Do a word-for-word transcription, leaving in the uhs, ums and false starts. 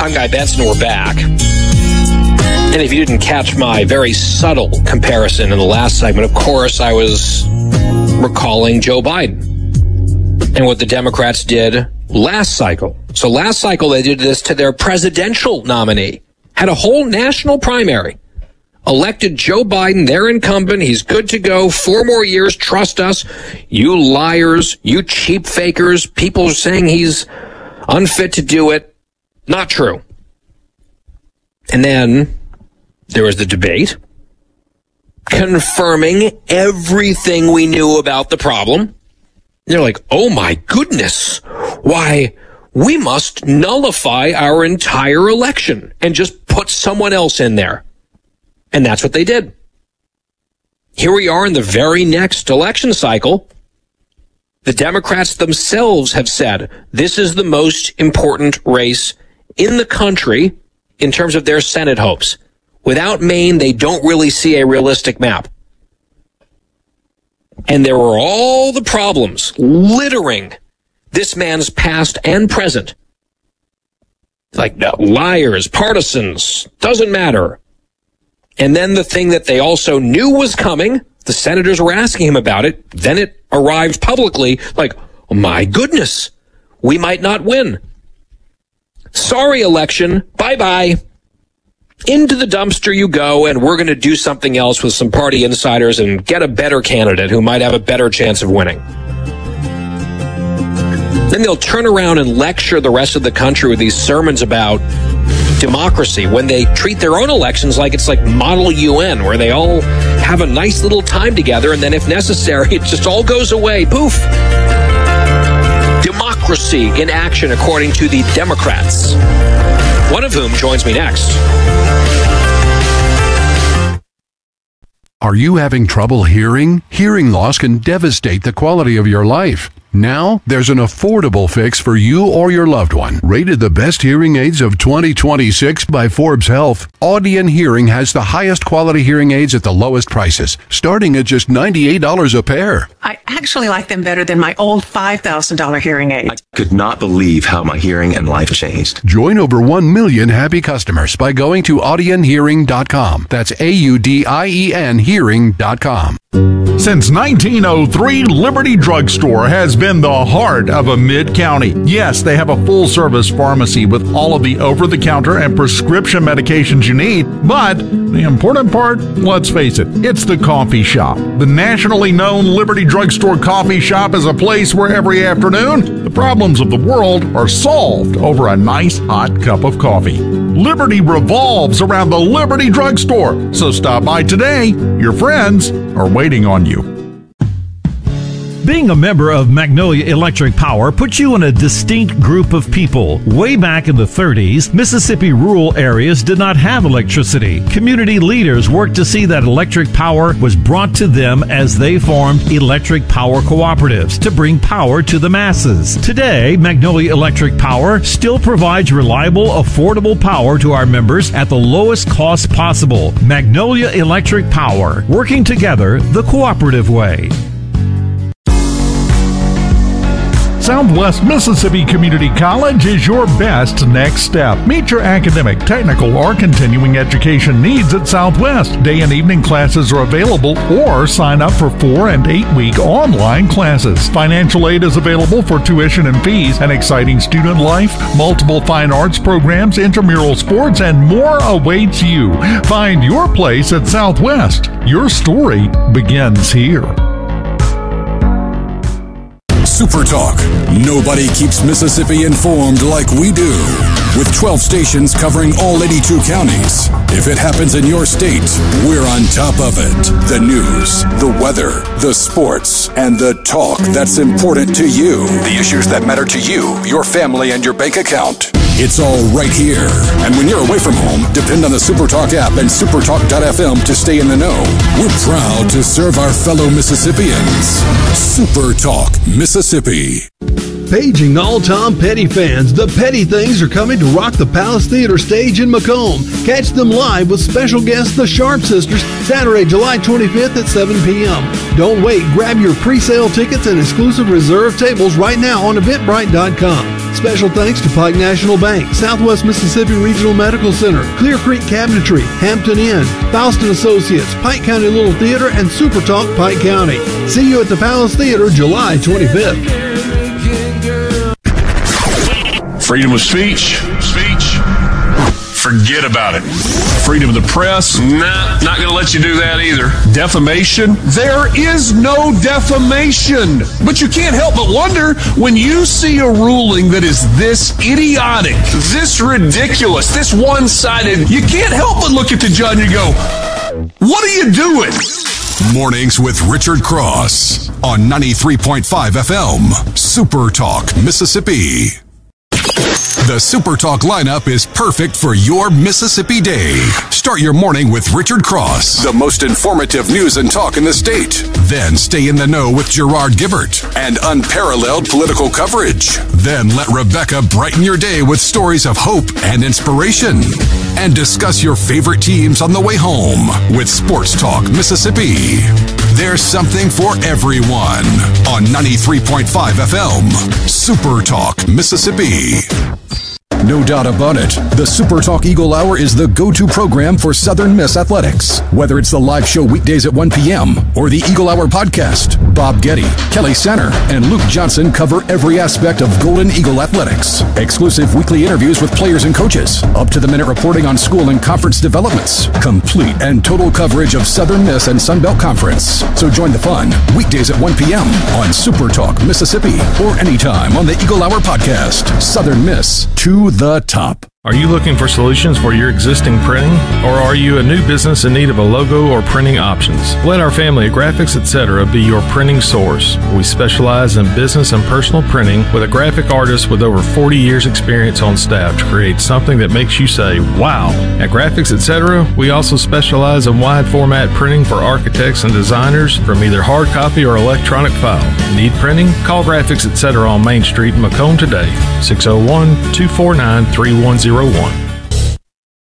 I'm Guy Benson. We're back. And if you didn't catch my very subtle comparison in the last segment, of course, I was recalling Joe Biden and what the Democrats did last cycle. So last cycle, they did this to their presidential nominee, had a whole national primary, elected Joe Biden, their incumbent. He's good to go. Four more years. Trust us. You liars, you cheap fakers, people are saying he's unfit to do it. Not true. And then there was the debate confirming everything we knew about the problem. They're like, oh my goodness, why, we must nullify our entire election and just put someone else in there. And that's what they did. Here we are in the very next election cycle. The Democrats themselves have said this is the most important race in the country in terms of their Senate hopes. Without Maine, they don't really see a realistic map. And there were all the problems littering this man's past and present. Like, no, liars, partisans, doesn't matter. And then the thing that they also knew was coming, the senators were asking him about it, then it arrived publicly, like, oh my goodness, we might not win. Sorry, election, bye-bye. Into the dumpster you go, and we're going to do something else with some party insiders and get a better candidate who might have a better chance of winning. Then they'll turn around and lecture the rest of the country with these sermons about democracy when they treat their own elections like it's like Model U N, where they all have a nice little time together, and then if necessary, it just all goes away. Poof. Democracy in action, according to the Democrats. One of whom joins me next. Are you having trouble hearing? Hearing loss can devastate the quality of your life. Now, there's an affordable fix for you or your loved one. Rated the best hearing aids of twenty twenty-six by Forbes Health, Audion Hearing has the highest quality hearing aids at the lowest prices, starting at just ninety-eight dollars a pair. I actually like them better than my old five thousand dollars hearing aid. I could not believe how my hearing and life changed. Join over one million happy customers by going to audion hearing dot com. That's A U D I E N hearing dot com. Since nineteen oh three, Liberty Drugstore has been the heart of a mid-county. Yes, they have a full-service pharmacy with all of the over-the-counter and prescription medications you need, but the important part, let's face it, it's the coffee shop. The nationally known Liberty Drugstore coffee shop is a place where every afternoon, the problems of the world are solved over a nice hot cup of coffee. Liberty revolves around the Liberty Drugstore, so stop by today. Your friends are waiting on you. Being a member of Magnolia Electric Power puts you in a distinct group of people. Way back in the thirties, Mississippi rural areas did not have electricity. Community leaders worked to see that electric power was brought to them as they formed electric power cooperatives to bring power to the masses. Today, Magnolia Electric Power still provides reliable, affordable power to our members at the lowest cost possible. Magnolia Electric Power, working together the cooperative way. Southwest Mississippi Community College is your best next step. Meet your academic, technical, or continuing education needs at Southwest. Day and evening classes are available, or sign up for four and eight week online classes. Financial aid is available for tuition and fees, an exciting student life, multiple fine arts programs, intramural sports, and more awaits you. Find your place at Southwest. Your story begins here. Super Talk. Nobody keeps Mississippi informed like we do. With twelve stations covering all eighty-two counties. If it happens in your state, we're on top of it. The news, the weather, the sports, and the talk that's important to you. The issues that matter to you, your family, and your bank account. It's all right here. And when you're away from home, depend on the SuperTalk app and supertalk dot f m to stay in the know. We're proud to serve our fellow Mississippians. SuperTalk Mississippi. Paging all Tom Petty fans, the Petty Things are coming to rock the Palace Theater stage in Macomb. Catch them live with special guests, the Sharp Sisters, Saturday, July twenty-fifth at seven p.m. Don't wait, grab your pre-sale tickets and exclusive reserved tables right now on eventbrite dot com. Special thanks to Pike National Bank, Southwest Mississippi Regional Medical Center, Clear Creek Cabinetry, Hampton Inn, Faustin Associates, Pike County Little Theater, and Super Talk Pike County. See you at the Palace Theater July twenty-fifth. Freedom of speech, speech, forget about it. Freedom of the press, nah, not going to let you do that either. Defamation, there is no defamation. But you can't help but wonder when you see a ruling that is this idiotic, this ridiculous, this one-sided, you can't help but look at the judge and go, what are you doing? Mornings with Richard Cross on ninety-three point five F M, Super Talk, Mississippi. The Super Talk lineup is perfect for your Mississippi day. Start your morning with Richard Cross, the most informative news and talk in the state. Then stay in the know with Gerard Gibbert and unparalleled political coverage. Then let Rebecca brighten your day with stories of hope and inspiration. And discuss your favorite teams on the way home with Sports Talk Mississippi. There's something for everyone on ninety-three point five F M, Super Talk Mississippi. No doubt about it, the Super Talk Eagle Hour is the go-to program for Southern Miss athletics. Whether it's the live show weekdays at one p.m. or the Eagle Hour podcast, Bob Getty, Kelly Sanner, and Luke Johnson cover every aspect of Golden Eagle athletics. Exclusive weekly interviews with players and coaches, up-to-the-minute reporting on school and conference developments, complete and total coverage of Southern Miss and Sun Belt Conference. So join the fun weekdays at one p.m. on Super Talk Mississippi or anytime on the Eagle Hour podcast. Southern Miss to the top. Are you looking for solutions for your existing printing? Or are you a new business in need of a logo or printing options? Let our family at Graphics Etc. be your printing source. We specialize in business and personal printing with a graphic artist with over forty years experience on staff to create something that makes you say, wow. At Graphics Etc., we also specialize in wide format printing for architects and designers from either hard copy or electronic file. Need printing? Call Graphics Etc. on Main Street in Macomb today, six oh one, two four nine, three one zero one.